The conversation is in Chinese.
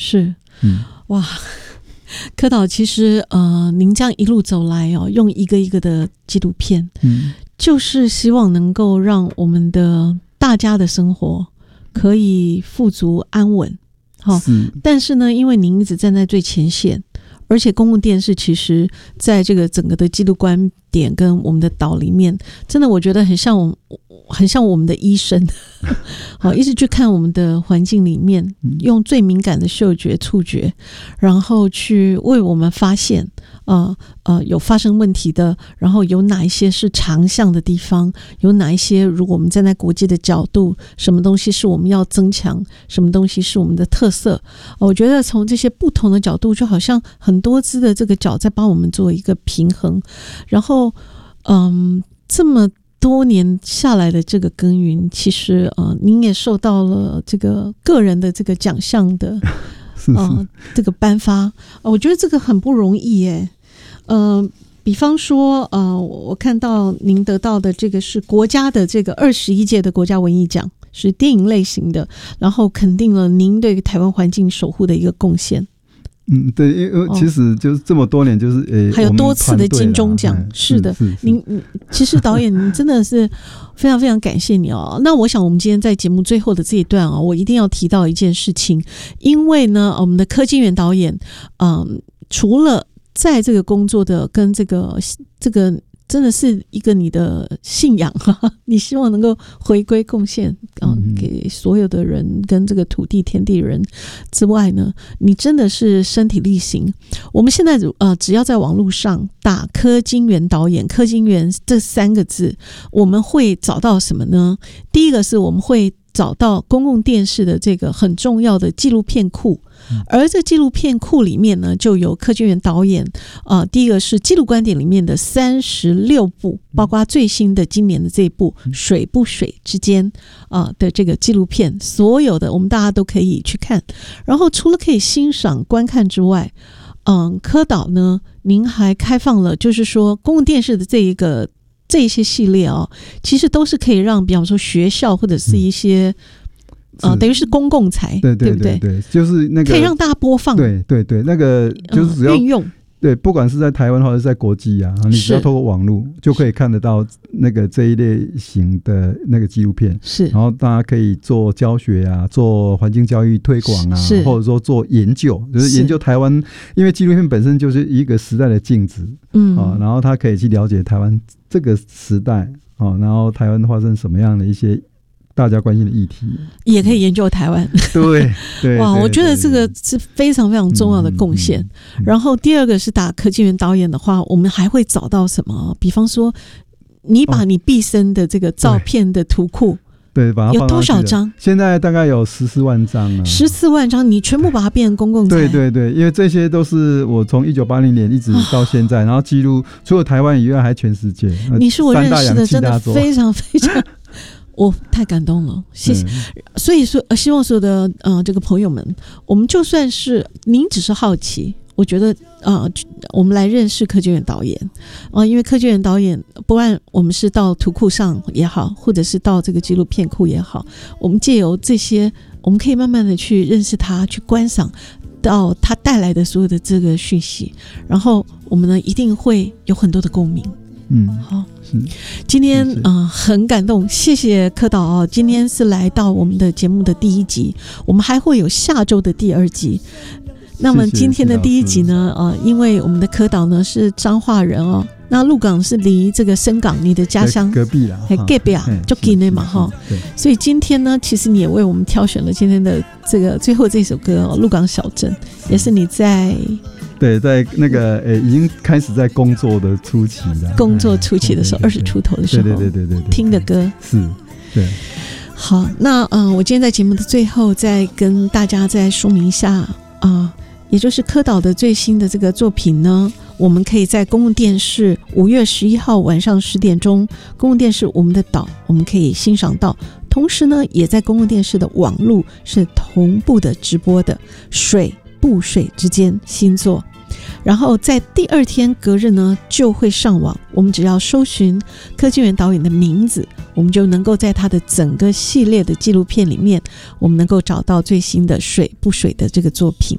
是，哇，柯导其实您这样一路走来哦，用一个一个的纪录片，就是希望能够让我们的大家的生活可以富足安稳。但是呢，因为您一直站在最前线，而且公共电视其实在这个整个的纪录观点跟我们的岛里面，真的我觉得很像我们的医生好，一直去看我们的环境里面，用最敏感的嗅觉触觉，然后去为我们发现有发生问题的，然后有哪一些是长项的地方，有哪一些如果我们站在国际的角度，什么东西是我们要增强，什么东西是我们的特色，我觉得从这些不同的角度，就好像很多只的这个角在帮我们做一个平衡，然后这么多年下来的这个耕耘，其实您也受到了这个个人的这个奖项的这个颁发，我觉得这个很不容易耶。比方说我看到您得到的这个是国家的这个21届的国家文艺奖，是电影类型的，然后肯定了您对台湾环境守护的一个贡献。 对，因为其实就是这么多年，就是还有多次的金钟奖，是的，您其实导演您真的是非常非常感谢你哦。那我想我们今天在节目最后的这一段我一定要提到一件事情，因为呢，我们的柯金源导演，除了在这个工作的跟这个真的是一个你的信仰你希望能够回归贡献给所有的人跟这个土地天地人之外呢，你真的是身体力行。我们现在只要在网络上打柯金源导演，柯金源这3个字，我们会找到什么呢？第一个是我们会找到公共电视的这个很重要的纪录片库，而这纪录片库里面呢，就有柯金源导演第一个是纪录观点里面的36部，包括最新的今年的这一部水不水之间的这个纪录片，所有的我们大家都可以去看。然后除了可以欣赏观看之外，柯导呢，您还开放了就是说公共电视的这一些系列其实都是可以让比方说学校或者是一些等于是公共财，对不对？ 对，就是那个可以让大家播放， 对，那个就是只要运用， 对，不管是在台湾或者是在国际你只要透过网络就可以看得到那个这一类型的那个纪录片，是，然后大家可以做教学做环境教育推广或者说做研究，就是研究台湾，因为纪录片本身就是一个时代的镜子，然后他可以去了解台湾这个时代，然后台湾发生什么样的一些大家关心的议题，也可以研究台湾。对，哇，我觉得这个是非常非常重要的贡献。然后第二个是打柯金源导演的话，我们还会找到什么？比方说，你把你毕生的这个照片的图库。对，把它有多少张？现在大概有14万张了。14万张，你全部把它变成公共财？对，因为这些都是我从1980年一直到现在，然后记录除了台湾以外，还全世界。你是我认识的真的非常非常。我太感动了，谢谢。所以说，希望所有的这个朋友们，我们就算是您只是好奇，我觉得我们来认识柯金源导演因为柯金源导演，不管我们是到图库上也好，或者是到这个纪录片库也好，我们借由这些，我们可以慢慢的去认识他，去观赏到他带来的所有的这个讯息，然后我们呢一定会有很多的共鸣。好，今天很感动，谢谢柯导今天是来到我们的节目的第1集，我们还会有下周的第2集。那么今天的第1集呢，因为我们的柯导呢是彰化人那鹿港是离这个深港你的家乡隔壁啦，隔壁就近的嘛所以今天呢，其实你也为我们挑选了今天的这个最后这首歌鹿港小镇，也是你在那个已经开始在工作的初期的时候，20出头的时候，对听的歌是，对。好，那我今天在节目的最后再跟大家再说明一下也就是柯导的最新的这个作品呢，我们可以在公共电视5月11号晚上10点钟，公共电视我们的岛我们可以欣赏到，同时呢也在公共电视的网路是同步的直播的水不水之间新作，然后在第2天隔日呢就会上网，我们只要搜寻柯金源导演的名字，我们就能够在他的整个系列的纪录片里面，我们能够找到最新的水不水的这个作品。